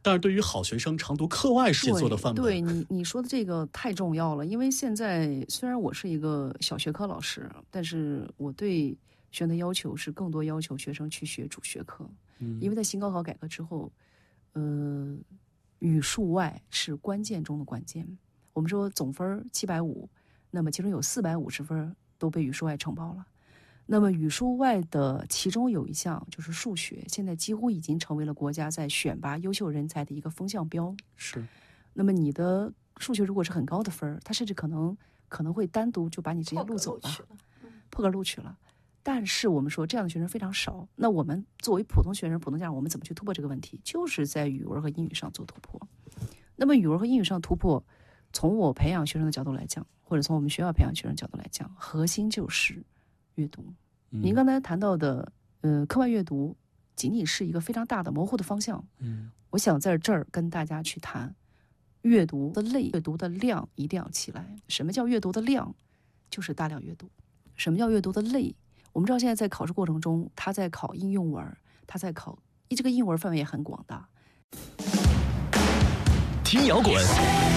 但是对于好学生常读课外习作的范本， 对你说的这个太重要了。因为现在虽然我是一个小学科老师，但是我对学生的要求是更多要求学生去学主学科。因为在新高考改革之后，语数外是关键中的关键。我们说总分750，那么其中有450分都被语数外承包了。那么语数外的其中有一项就是数学，现在几乎已经成为了国家在选拔优秀人才的一个风向标。 是。 那么你的数学如果是很高的分，他甚至可能会单独就把你直接录走了，破格录取了。但是我们说这样的学生非常少，那我们作为普通学生、普通家长，我们怎么去突破这个问题？就是在语文和英语上做突破。那么语文和英语上突破，从我培养学生的角度来讲，或者从我们学校培养学生角度来讲，核心就是阅读。您刚才谈到的课外阅读仅仅是一个非常大的模糊的方向。我想在这儿跟大家去谈阅读的类，阅读的量一定要起来。什么叫阅读的量？就是大量阅读。什么叫阅读的类？我们知道现在在考试过程中，他在考应用文，他在考这个应用文范围也很广大。 听摇滚